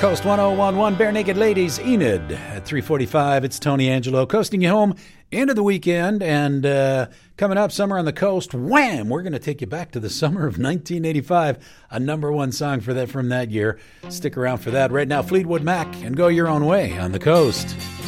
Coast 1011, Bare Naked Ladies, Enid. At 3:45, it's Tony Angelo coasting you home into the weekend. And coming up, Summer on the Coast, wham! We're going to take you back to the summer of 1985, a number one song for that from that year. Stick around for that. Right now, Fleetwood Mac and Go Your Own Way on the Coast.